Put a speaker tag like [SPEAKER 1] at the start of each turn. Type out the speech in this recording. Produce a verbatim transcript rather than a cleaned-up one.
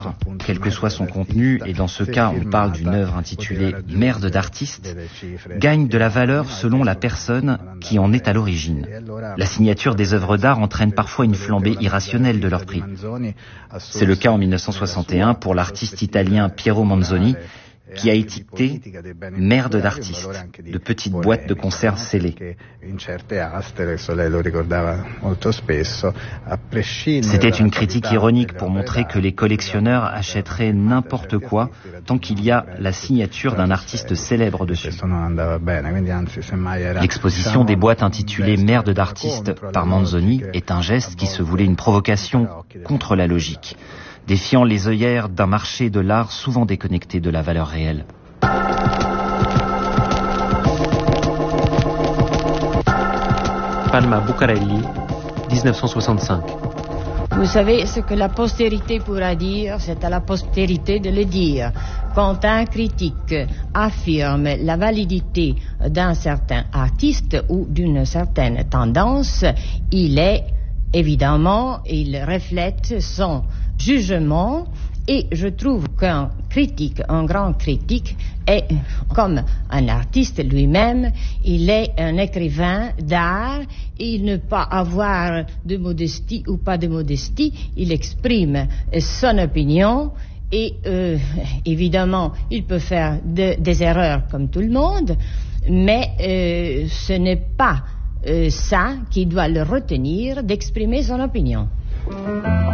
[SPEAKER 1] quel que soit son contenu, et dans ce cas on parle d'une œuvre intitulée « Merde d'artiste », gagne de la valeur selon la personne qui en est à l'origine. La signature des œuvres d'art entraîne parfois une flambée irrationnelle de leur prix. C'est le cas en mille neuf cent soixante et un pour l'artiste italien Piero Manzoni, qui a étiqueté « Merde d'artiste », de petites boîtes de conserve scellées. C'était une critique ironique pour montrer que les collectionneurs achèteraient n'importe quoi tant qu'il y a la signature d'un artiste célèbre dessus. L'exposition des boîtes intitulées « Merde d'artiste » par Manzoni est un geste qui se voulait une provocation contre la logique, défiant les œillères d'un marché de l'art souvent déconnecté de la valeur réelle.
[SPEAKER 2] Palma Bucarelli, dix-neuf cent soixante-cinq.
[SPEAKER 3] Vous savez, ce que la postérité pourra dire, c'est à la postérité de le dire. Quand un critique affirme la validité d'un certain artiste ou d'une certaine tendance, il est, évidemment, il reflète son jugement, et je trouve qu'un critique, un grand critique, est comme un artiste lui-même, il est un écrivain d'art, et il ne peut pas avoir de modestie ou pas de modestie, il exprime son opinion, et euh, évidemment, il peut faire de, des erreurs comme tout le monde, mais euh, ce n'est pas euh, ça qui doit le retenir d'exprimer son opinion.